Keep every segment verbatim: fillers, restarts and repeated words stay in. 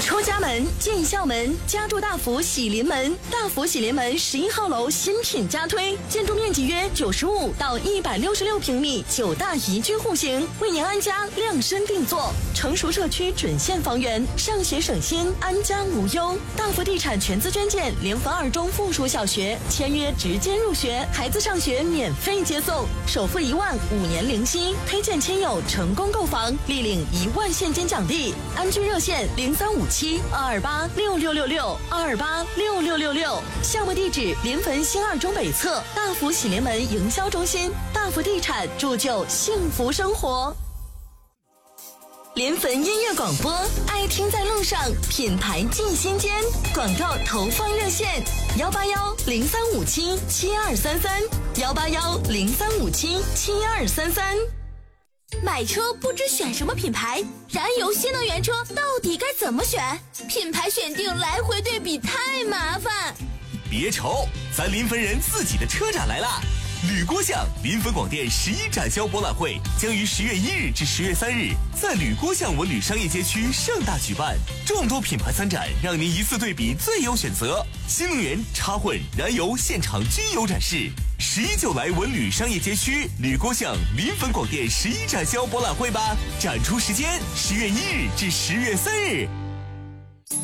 出家门，进校门，家住大福喜临门。大福喜临门十一号楼新品加推，建筑面积约九十五到一百六十六平米，九大宜居户型，为您安家量身定做。成熟社区准现房源，上学省心，安家无忧。大福地产全资捐建联合二中附属小学，签约直接入学，孩子上学免费接送，首付一万，五年零息。推荐亲友成功购房，立领一万现金奖励。安居热线零三五七二二八六六六六二二八六六六六。项目地址：临汾新二中北侧大福喜临门营销中心。大福地产铸就幸福生活。临汾音乐广播，爱听在路上，品牌进心间。广告投放热线：幺八幺零三五七七二三三，幺八幺零三五七七二三三。 买车不知选什么品牌，燃油新能源车到底该怎么选？品牌选定来回对比太麻烦。 别愁，咱临汾人自己的车展来啦！吕郭巷临汾广电十一展销博览会将于十月一日至十月三日在吕郭巷文旅商业街区盛大举办，众多品牌参展，让您一次对比最有选择。新能源、插混、燃油现场均有展示。十一就来文旅商业街区吕郭巷临汾广电十一展销博览会吧！展出时间：十月一日至十月三日。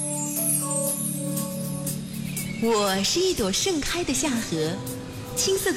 我是一朵盛开的夏荷，青色的